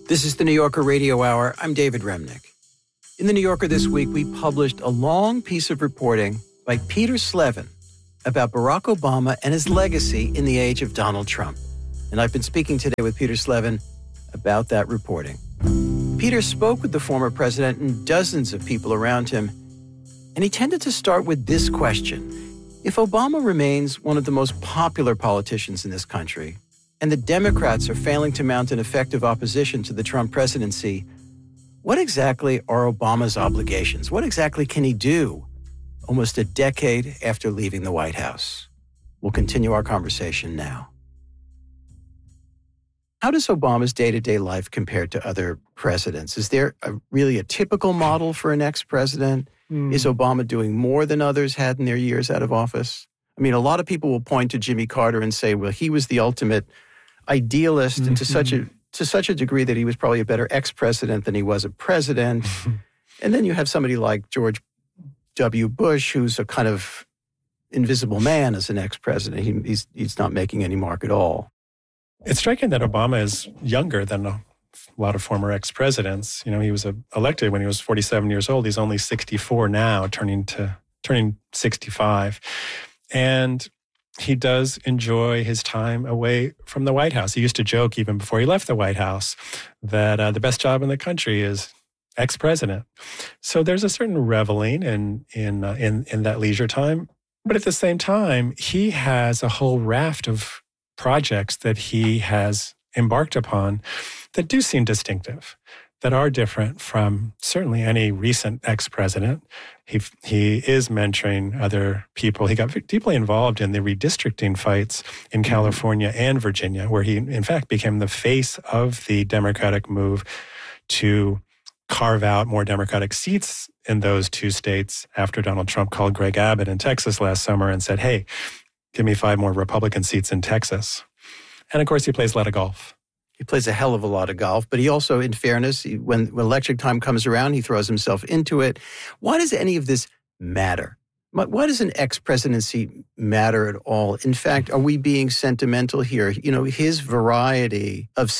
This is the New Yorker Radio Hour. I'm David Remnick. In the New Yorker this week, we published a long piece of reporting by Peter Slevin about Barack Obama and his legacy in the age of Donald Trump. And I've been speaking today with Peter Slevin about that reporting. Peter spoke with the former president and dozens of people around him, and he tended to start with this question. If Obama remains one of the most popular politicians in this country, and the Democrats are failing to mount an effective opposition to the Trump presidency, what exactly are Obama's obligations? What exactly can he do almost a decade after leaving the White House? We'll continue our conversation now. How does Obama's day-to-day life compare to other presidents? Is there really a typical model for an ex-president? Is Obama doing more than others had in their years out of office? I mean, a lot of people will point to Jimmy Carter and say, well, he was the ultimate idealist, and to such a degree that he was probably a better ex-president than he was a president. And then you have somebody like George W. Bush, who's a kind of invisible man as an ex-president. He's not making any mark at all. It's striking that Obama is younger than a lot of former ex-presidents. You know, he was elected when he was 47 years old. He's only 64 now, turning 65. And he does enjoy his time away from the White House. He used to joke even before he left the White House that the best job in the country is ex-president. So there's a certain reveling in that leisure time. But at the same time, he has a whole raft of projects that he has embarked upon that do seem distinctive, that are different from certainly any recent ex-president. He is mentoring other people. He got deeply involved in the redistricting fights in California and Virginia, where he, in fact, became the face of the Democratic move to carve out more Democratic seats in those two states after Donald Trump called Greg Abbott in Texas last summer and said, hey, give me 5 more Republican seats in Texas. And of course, he plays a lot of golf. He plays a hell of a lot of golf, but he also, in fairness, when election time comes around, he throws himself into it. Why does any of this matter? Why does an ex-presidency matter at all? In fact, are we being sentimental here? You know, his variety of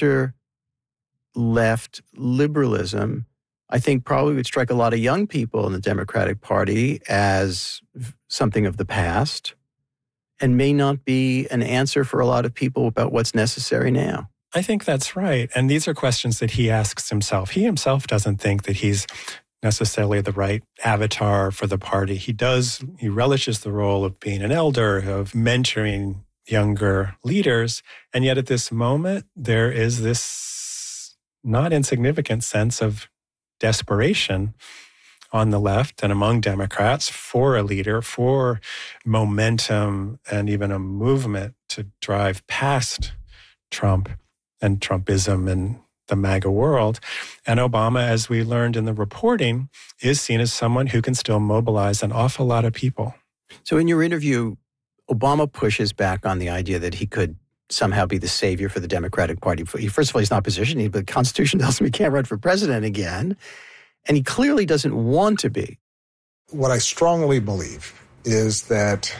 center-left liberalism, I think probably would strike a lot of young people in the Democratic Party as something of the past and may not be an answer for a lot of people about what's necessary now. I think that's right. And these are questions that he asks himself. He himself doesn't think that he's necessarily the right avatar for the party. He relishes the role of being an elder, of mentoring younger leaders. And yet at this moment, there is this not insignificant sense of desperation on the left and among Democrats for a leader, for momentum, and even a movement to drive past Trump and Trumpism and the MAGA world. And Obama, as we learned in the reporting, is seen as someone who can still mobilize an awful lot of people. So in your interview, Obama pushes back on the idea that he could somehow be the savior for the Democratic Party. First of all, he's not positioned, but the Constitution tells him he can't run for president again. And he clearly doesn't want to be. What I strongly believe is that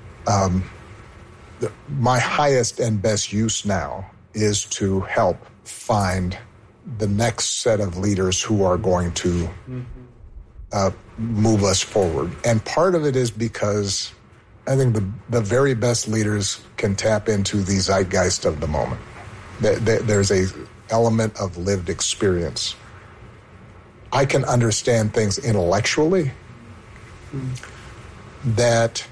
my highest and best use now is to help find the next set of leaders who are going to move us forward. And part of it is because I think the very best leaders can tap into the zeitgeist of the moment. There's a element of lived experience. I can understand things intellectually that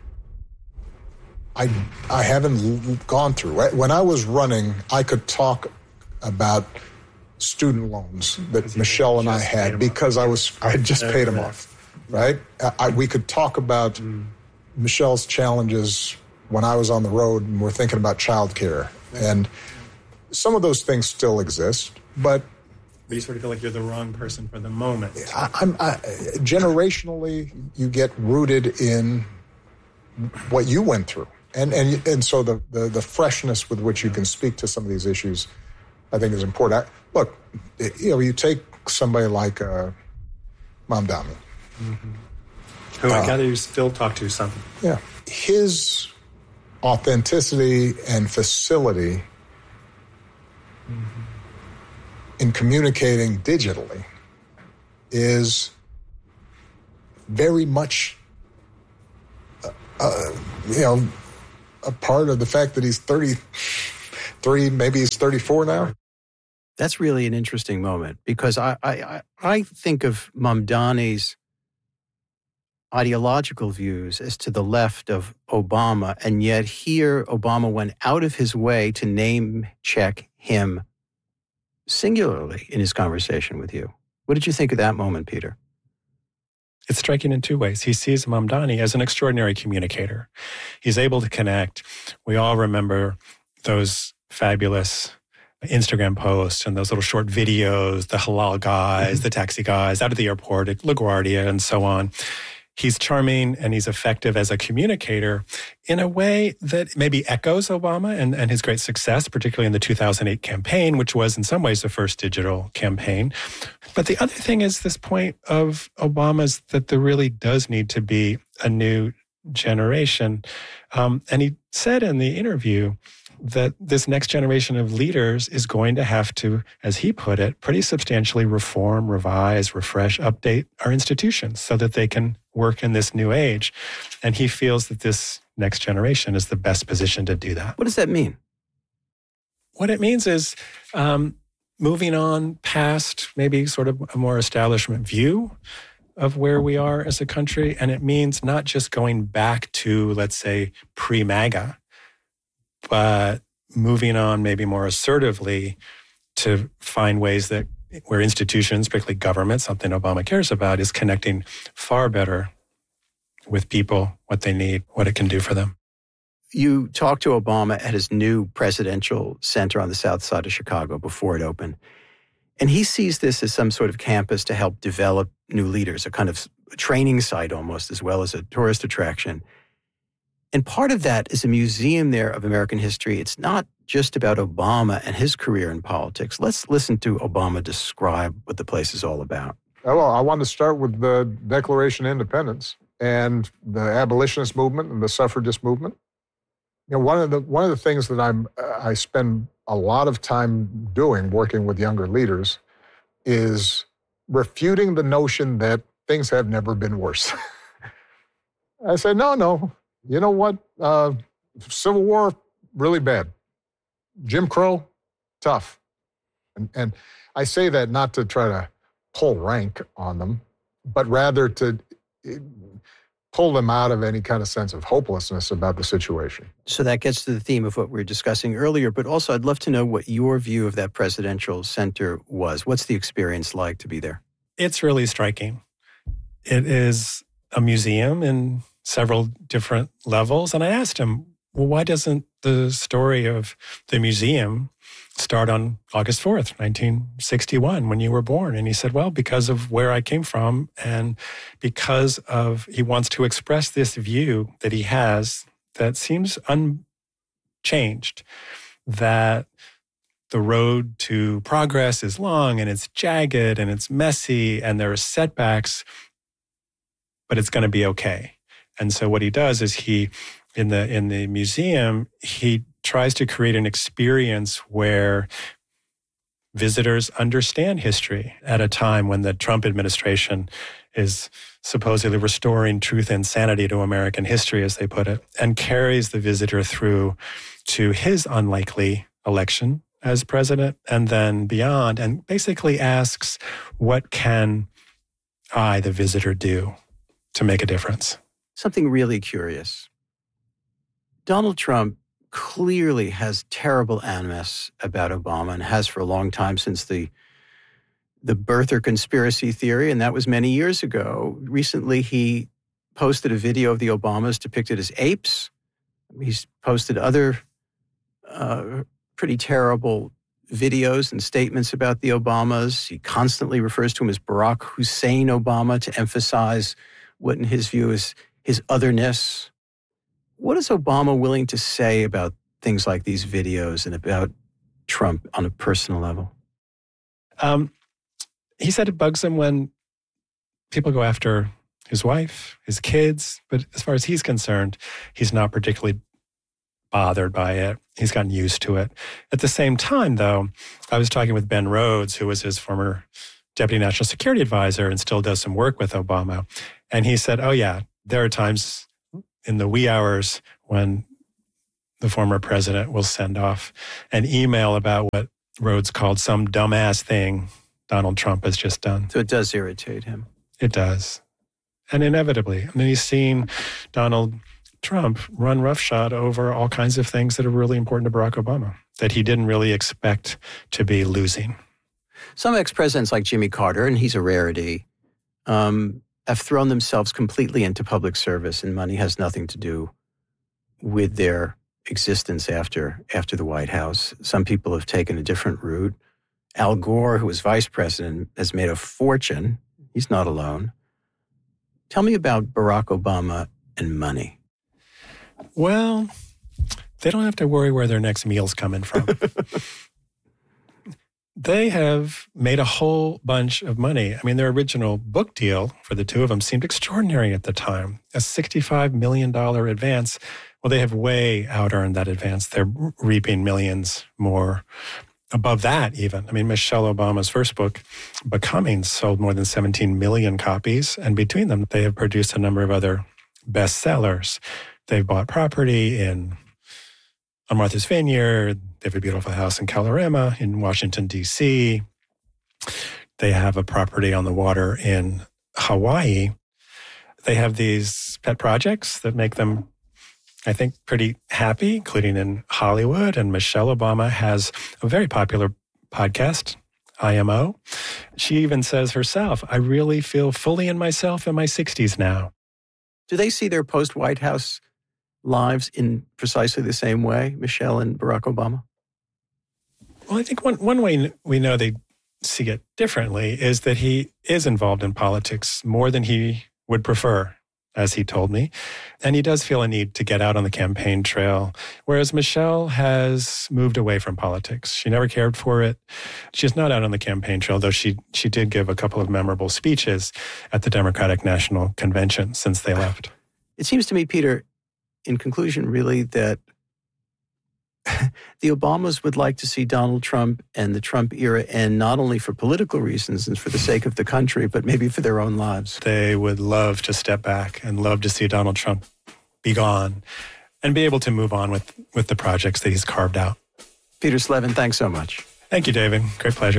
I haven't gone through. When I was running, I could talk about student loans that Michelle and I had because I had just paid them off, right? We could talk about Michelle's challenges when I was on the road and we're thinking about childcare. And some of those things still exist, but you sort of feel like you're the wrong person for the moment. Generationally, you get rooted in what you went through. And so the freshness with which you can speak to some of these issues, I think, is important. Look, you take somebody like Mamdani. Who I gather you still talk to some. Yeah. His authenticity and facility in communicating digitally is very much, a part of the fact that he's 33, maybe he's 34 now. That's really an interesting moment because I think of Mamdani's ideological views as to the left of Obama, and yet here Obama went out of his way to name check him singularly in his conversation with you. What did you think of that moment, Peter? It's striking in two ways. He sees Mamdani as an extraordinary communicator. He's able to connect. We all remember those fabulous Instagram posts and those little short videos, the halal guys, the taxi guys out of the airport at LaGuardia and so on. He's charming and he's effective as a communicator in a way that maybe echoes Obama and his great success, particularly in the 2008 campaign, which was in some ways the first digital campaign. But the other thing is this point of Obama's that there really does need to be a new generation. And he said in the interview that this next generation of leaders is going to have to, as he put it, pretty substantially reform, revise, refresh, update our institutions so that they can work in this new age. And he feels that this next generation is the best position to do that. What does that mean? What it means is moving on past maybe sort of a more establishment view of where we are as a country. And it means not just going back to, let's say, pre-MAGA, but moving on maybe more assertively to find ways that where institutions, particularly government, something Obama cares about, is connecting far better with people, what they need, what it can do for them. You talked to Obama at his new presidential center on the south side of Chicago before it opened. And he sees this as some sort of campus to help develop new leaders, a kind of training site almost, as well as a tourist attraction. And part of that is a museum there of American history. It's not just about Obama and his career in politics. Let's listen to Obama describe what the place is all about. Well, I want to start with the Declaration of Independence and the abolitionist movement and the suffragist movement. You know, one of the things that I spend a lot of time doing, working with younger leaders, is refuting the notion that things have never been worse. I say, no. You know what? Civil War, really bad. Jim Crow, tough. And I say that not to try to pull rank on them, but rather to pull them out of any kind of sense of hopelessness about the situation. So that gets to the theme of what we were discussing earlier, but also I'd love to know what your view of that presidential center was. What's the experience like to be there? It's really striking. It is a museum in several different levels. And I asked him, well, why doesn't the story of the museum start on August 4th, 1961, when you were born? And he said, well, because of where I came from and because of he wants to express this view that he has that seems unchanged, that the road to progress is long and it's jagged and it's messy and there are setbacks, but it's going to be okay. And so what he does is he, in the museum, he tries to create an experience where visitors understand history at a time when the Trump administration is supposedly restoring truth and sanity to American history, as they put it, and carries the visitor through to his unlikely election as president and then beyond, and basically asks, what can I, the visitor, do to make a difference? Something really curious. Donald Trump clearly has terrible animus about Obama and has for a long time since the birther conspiracy theory, and that was many years ago. Recently, he posted a video of the Obamas depicted as apes. He's posted other pretty terrible videos and statements about the Obamas. He constantly refers to him as Barack Hussein Obama to emphasize what in his view is his otherness. What is Obama willing to say about things like these videos and about Trump on a personal level? He said it bugs him when people go after his wife, his kids, but as far as he's concerned, he's not particularly bothered by it. He's gotten used to it. At the same time, though, I was talking with Ben Rhodes, who was his former Deputy National Security Advisor and still does some work with Obama. And he said, oh, yeah, there are times in the wee hours when the former president will send off an email about what Rhodes called some dumbass thing Donald Trump has just done. So it does irritate him. It does. And inevitably. I mean, he's seen Donald Trump run roughshod over all kinds of things that are really important to Barack Obama that he didn't really expect to be losing. Some ex-presidents like Jimmy Carter, and he's a rarity, have thrown themselves completely into public service, and money has nothing to do with their existence after the White House. Some people have taken a different route. Al Gore, who was vice president, has made a fortune. He's not alone. Tell me about Barack Obama and money. Well, they don't have to worry where their next meal's coming from. They have made a whole bunch of money. I mean, their original book deal for the two of them seemed extraordinary at the time. A $65 million advance. Well, they have way out-earned that advance. They're reaping millions more above that even. I mean, Michelle Obama's first book, Becoming, sold more than 17 million copies. And between them, they have produced a number of other bestsellers. They've bought property on Martha's Vineyard. They have a beautiful house in Colorama in Washington, D.C. They have a property on the water in Hawaii. They have these pet projects that make them, I think, pretty happy, including in Hollywood. And Michelle Obama has a very popular podcast, IMO. She even says herself, I really feel fully in myself in my 60s now. Do they see their post-White House lives in precisely the same way, Michelle and Barack Obama? Well, I think one way we know they see it differently is that he is involved in politics more than he would prefer, as he told me. And he does feel a need to get out on the campaign trail, whereas Michelle has moved away from politics. She never cared for it. She's not out on the campaign trail, though she did give a couple of memorable speeches at the Democratic National Convention since they left. It seems to me, Peter, in conclusion, really, that the Obamas would like to see Donald Trump and the Trump era end, not only for political reasons and for the sake of the country, but maybe for their own lives. They would love to step back and love to see Donald Trump be gone and be able to move on with the projects that he's carved out. Peter Slevin, thanks so much. Thank you, David. Great pleasure.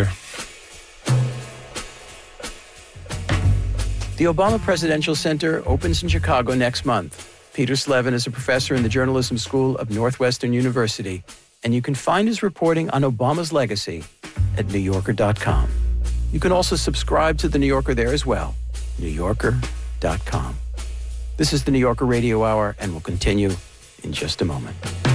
The Obama Presidential Center opens in Chicago next month. Peter Slevin is a professor in the Journalism School of Northwestern University, and you can find his reporting on Obama's legacy at NewYorker.com. You can also subscribe to The New Yorker there as well, NewYorker.com. This is The New Yorker Radio Hour, and we'll continue in just a moment.